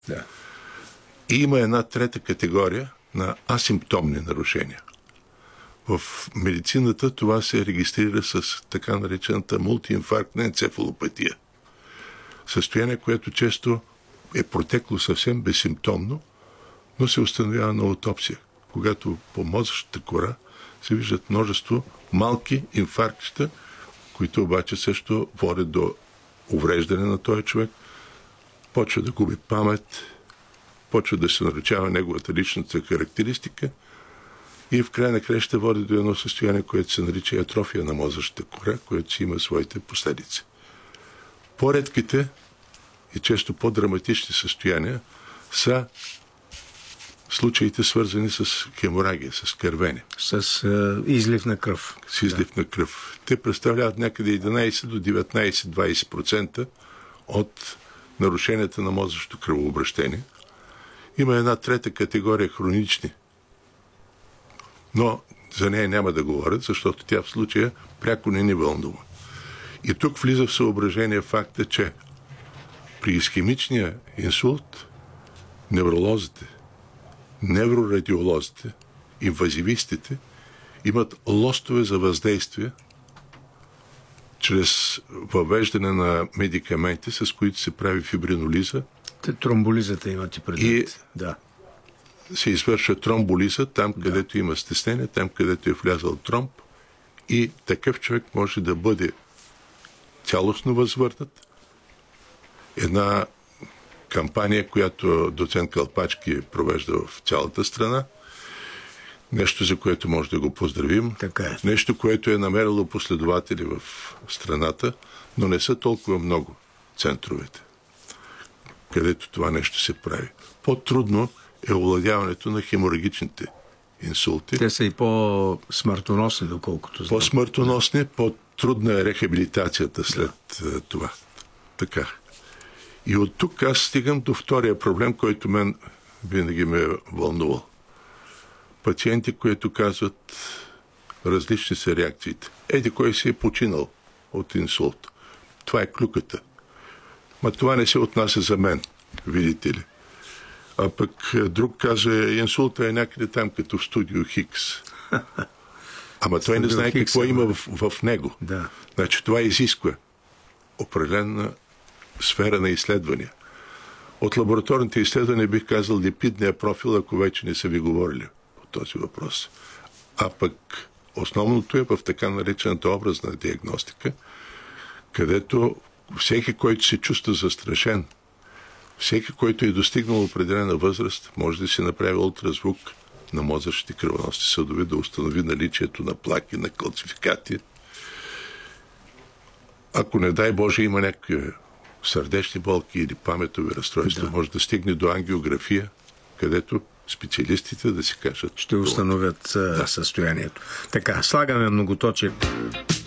Да. И има една трета категория на асимптомни нарушения. В медицината това се регистрира с така наречената мултиинфарктна енцефалопатия. Състояние, което често е протекло съвсем безсимптомно, но се установява на аутопсия, когато по мозъчната кора се виждат множество малки инфарктчета, които обаче също водят до увреждане на този човек, почва да губи памет, почва да се нарушава неговата личната характеристика и в край на края ще води до едно състояние, което се нарича атрофия на мозъчната кора, което си има своите последици. По-редките и често по-драматични състояния са случаите, свързани с хеморагия, с кървене. С излив на кръв. С излив на кръв. Те представляват някъде 11 до 19-20% от нарушенията на мозъчното кръвообращение. Има една трета категория хронични, но за нея няма да говорят, защото тя в случая пряко не ни вълнува. И тук влиза в съображение факта, че при исхемичния инсулт невролозите, неврорадиолозите, инвазивистите имат лостове за въздействие чрез въвеждане на медикаменти, с които се прави фибринолиза. Тромболизата имате предвид. Да. Се извършва тромболиза там, където има стеснение, там, където е влязал тромб, и такъв човек може да бъде цялостно възвърнат. Една кампания, която доцент Кълпачки провежда в цялата страна. Нещо, за което може да го поздравим. Така е. Нещо, което е намерило последователи в страната, но не са толкова много центровете, където това нещо се прави. По-трудно е овладяването на хеморагичните инсулти. Те са и по-смъртоносни, доколкото знам. По-смъртоносни, по-трудна е рехабилитацията след това. Така. И от тук аз стигам до втория проблем, който мен винаги ме е вълнувал. Пациенти, които казват, различни са реакциите. Еди кой си е починал от инсулт. Това е клюката. Ма това не се отнася за мен, видите ли. А пък друг казва, инсулта е някъде там, като в студио Хикс. Ама той не знае какво има в него. Да. Значи това изисква определена сфера на изследвания. От лабораторните изследвания бих казал липидния профил, ако вече не са ви говорили по този въпрос. А пък основното е в така наречената образна диагностика, където всеки, който се чувства застрашен, всеки, който е достигнал определена възраст, може да си направи ултразвук на мозъчните кръвоносни съдове, да установи наличието на плаки, на калцификати. Ако не дай Боже има някакви сърдечни болки или паметови разстройства, може да стигне до ангиография, където специалистите да си кажат. Ще установят състоянието. Така, слагаме многоточие.